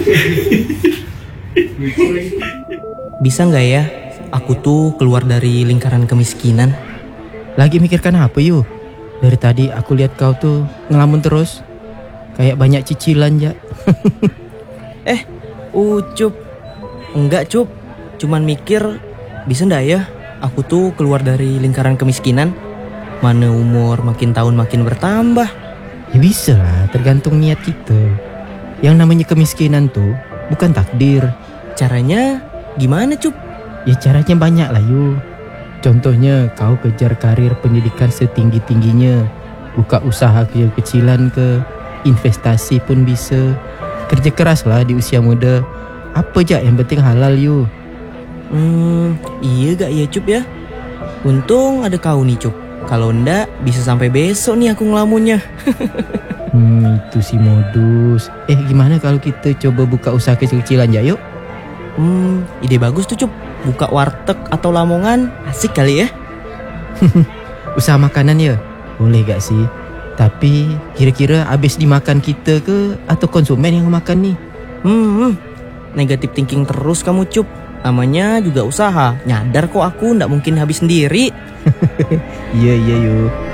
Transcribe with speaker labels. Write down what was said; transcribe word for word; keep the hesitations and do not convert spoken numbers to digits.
Speaker 1: Bisa nggak ya aku tuh keluar dari lingkaran kemiskinan?
Speaker 2: Lagi mikirkan apa yuk? Dari tadi aku lihat kau tuh ngelamun terus. Kayak banyak cicilan ya.
Speaker 1: Eh, Ucup. Enggak, Cup. Cuman mikir, bisa ndak ya aku tuh keluar dari lingkaran kemiskinan? Mana umur makin tahun makin bertambah.
Speaker 2: Ya bisa lah, tergantung niat kita. Yang namanya kemiskinan tuh bukan takdir.
Speaker 1: Caranya gimana, Cup?
Speaker 2: Ya caranya banyak lah yuk. Contohnya kau kejar karir pendidikan setinggi-tingginya. Buka usaha kecil-kecilan ke, investasi pun bisa. Kerja keras lah di usia muda. Apa aja yang penting halal yuk.
Speaker 1: Hmm, iya gak ya, Cup ya? Untung ada kau nih, Cup. Kalau ndak bisa sampai besok nih aku ngelamunnya.
Speaker 2: Hmm, itu si modus. Eh gimana kalau kita coba buka usaha kecil-kecilan ya yuk?
Speaker 1: Hmm, ide bagus tuh, Cup. Buka warteg atau lamongan, asik kali ya.
Speaker 2: Usaha makanan ya? Boleh gak sih? Tapi kira-kira habis dimakan kita ke atau konsumen yang makan nih?
Speaker 1: Hmm, negatif thinking terus kamu, Cup. Namanya juga usaha. Nyadar kok aku ndak mungkin habis sendiri.
Speaker 2: Iya iya yuk.